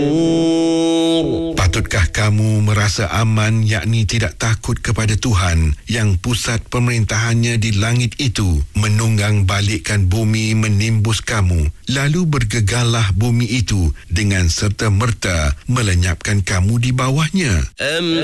Patutkah kamu merasa aman, yakni tidak takut kepada Tuhan yang pusat pemerintahannya di langit itu menunggang balikkan bumi menimbus kamu, lalu bergegarlah bumi itu dengan serta-merta melenyapkan kamu di bawahnya?